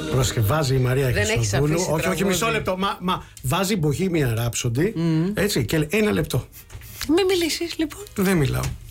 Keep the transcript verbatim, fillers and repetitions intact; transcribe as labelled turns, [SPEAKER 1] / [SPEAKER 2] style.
[SPEAKER 1] Πρόσεχε, βάζει η Μαρία Χριστοδούλου. Όχι, όχι,
[SPEAKER 2] τραγούδι.
[SPEAKER 1] μισό λεπτό. Μα, μα βάζει Bohemian Rhapsody. Mm. Έτσι, και λέει ένα λεπτό.
[SPEAKER 2] Μην μιλήσεις λοιπόν.
[SPEAKER 1] Δεν μιλάω.